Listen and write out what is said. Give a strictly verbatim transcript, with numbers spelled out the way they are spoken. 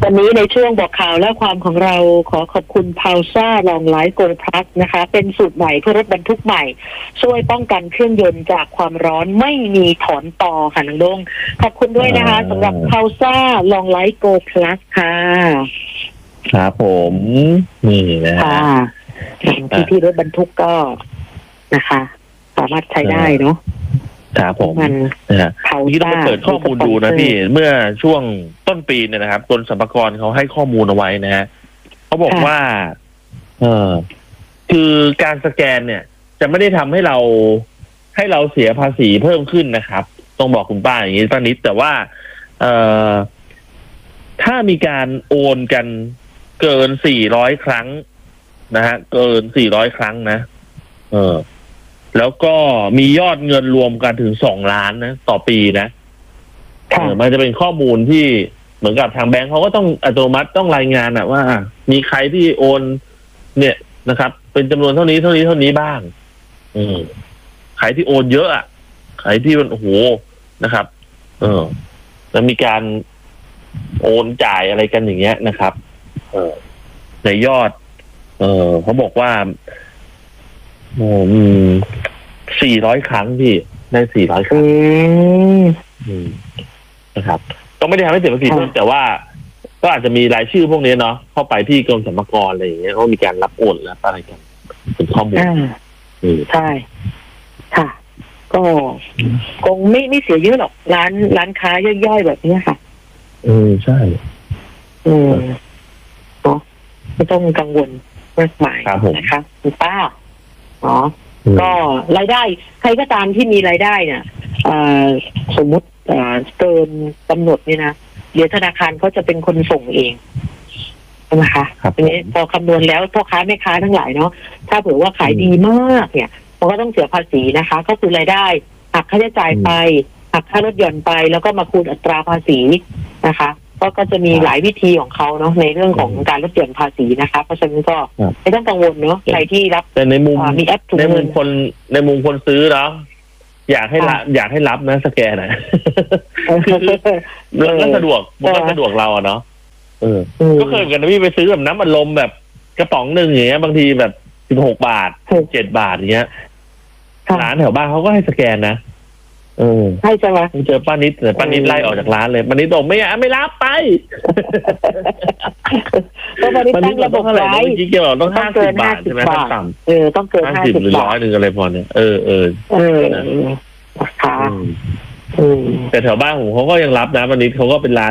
วันนี้ในช่วงบอกข่าวและความของเราขอขอบคุณพาวซ่าลองไลฟ์โกลพลัสนะคะเป็นสูตรใหม่เพื่อรถบรรทุกใหม่ช่วยป้องกันเครื่องยนต์จากความร้อนไม่มีถอนต่อค่ะนังดงขอบคุณด้วยนะคะสำหรับพาวซ่าลองไลฟ์โกลพลัสค่ะครับผมนี่นะค่ะที่ที่รถบรรทุกก็นะคะสามารถใช้ได้เนาะครับผมมันนะฮะนี่ต้องไปเปิดข้อมูลดูนะพี่เมื่อช่วงต้นปีเนี่ยนะครับกรมสรรพากรเขาให้ข้อมูลเอาไว้นะฮะเขาบอกว่าเออคือการสแกนเนี่ยจะไม่ได้ทำให้เราให้เราเสียภาษีเพิ่มขึ้นนะครับต้องบอกคุณป้าอย่างนี้ป้านิดแต่ว่าเอ่อถ้ามีการโอนกันเกินสี่ร้อยครั้งนะฮะเกินสี่ร้อยครั้งนะเออแล้วก็มียอดเงินรวมกันถึงสองล้านนะต่อปีนะเออมันจะเป็นข้อมูลที่เหมือนกับทางแบงก์เขาก็ต้องอัตโนมัติต้องรายงานอะว่ามีใครที่โอนเนี่ยนะครับเป็นจำนวนเท่านี้เท่านี้เท่านี้บ้างอืมใครที่โอนเยอะอะใครที่มันโอ้โหนะครับ เออแล้วมีการโอนจ่ายอะไรกันอย่างเงี้ยนะครับเออในยอด เออเขาบอกว่าโอ้อืมสี่ร้อยครั้งพี่ได้สี่ร้อยครั้งอืมนะครับก็ไม่ได้ทำให้เสียภาษีเพิ่มแต่ว่าก็อาจจะมีรายชื่อพวกนี้เนาะเข้าไปที่กรมสรรพากรอะไรอย่างเงี้ยเขามีการรับโอนแล้วอะไรกันเป็นข้อมูลอืมใช่ค่ะก็คงไม่ไม่เสียเยอะหรอกร้านร้านค้าย่อยๆแบบนี้ค่ะเออใช่อืมเนาะไม่ต้องกังวลมากมายนะคะคุณป้าเนาะก็รายได้ใครก็ตามที่มีรายได้เนี่ยสมมุติเกินกำหนดเนี่ยนะเดี๋ยวธนาคารเขาจะเป็นคนส่งเองใช่ไหมคะทีนี้พอคำนวณแล้วพ่อค้าแม่ค้าทั้งหลายเนาะถ้าเผื่อว่าขายดีมากเนี่ยมันก็ต้องเสียภาษีนะคะก็คือรายได้หักค่าใช้จ่ายไปหักค่าลดหย่อนไปแล้วก็มาคูณอัตราภาษีนะคะก็ก็จะมีหลายวิธีของเขาเนาะในเรื่องของการลดหย่อนภาษีนะคะเพราะฉะนั้นก็ไม่ต้องกังวลเนาะใครที่รับแต่ในมุมมีแอปในมุมคนในมุมคนซื้อเนาะอยากให้รับอยากให้รับนะสแกนนะคือมันก็สะดวกมันก็สะดวกเราอะเนาะเออก็เคยกันนะพี่ไปซื้อแบบน้ำอัดลมแบบกระป๋องหนึ่งอย่างเงี้ยบางทีแบบสิบหกบาทเจ็ดบาทอย่างเงี้ยร้านแถวบ้านเขาก็ให้สแกนนะเออใช่ใช่ไหมเจอป้านิดแต่ป้านิดไล่ออกจากร้านเลยป้านิดบอกไม่ไม่รับไปก็ป้านิดตั้งระบบไว้เมื่อกี้แกบอกต้องห้าสิบบาทใช่ไหมต่ำเออต้องเกินห้าสิบหรือร้อยหนึ่งอะไรพอเนี่ยเออเออเออค่ะแต่แถวบ้านผมเขาก็ยังรับนะป้านิดเขาก็เป็นร้าน